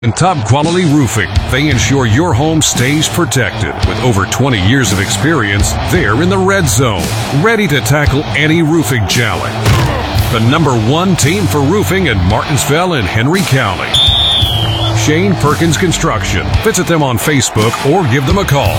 And top quality roofing. They ensure your home stays protected. With over 20 years of experience, they're in the red zone, ready to tackle any roofing challenge. The #1 team for roofing in Martinsville and Henry County. Shane Perkins Construction. Visit them on Facebook or give them a call,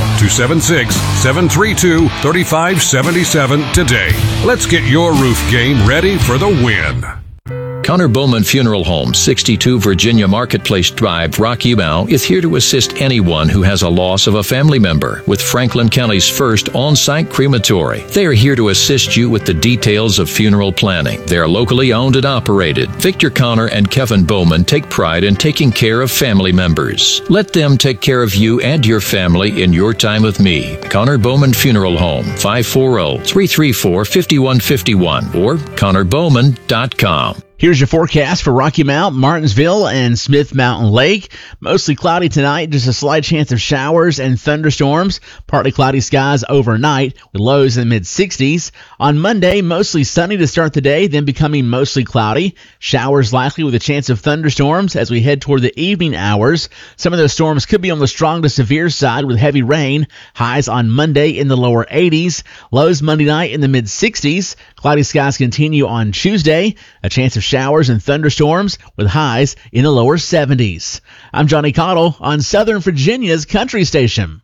276-732-3577 today. Let's get your roof game ready for the win. Connor Bowman Funeral Home, 62 Virginia Marketplace Drive, Rocky Mount, is here to assist anyone who has a loss of a family member with Franklin County's first on-site crematory. They are here to assist you with the details of funeral planning. They are locally owned and operated. Victor Connor and Kevin Bowman take pride in taking care of family members. Let them take care of you and your family in your time with me. Connor Bowman Funeral Home, 540-334-5151 or ConnorBowman.com. Here's your forecast for Rocky Mount, Martinsville, and Smith Mountain Lake. Mostly cloudy tonight, just a slight chance of showers and thunderstorms. Partly cloudy skies overnight with lows in the mid-60s. On Monday, mostly sunny to start the day, then becoming mostly cloudy. Showers likely with a chance of thunderstorms as we head toward the evening hours. Some of those storms could be on the strong to severe side with heavy rain. Highs on Monday in the lower 80s. Lows Monday night in the mid-60s. Cloudy skies continue on Tuesday. A chance of showers and thunderstorms with highs in the lower 70s. I'm Johnny Cottle on Southern Virginia's Country Station.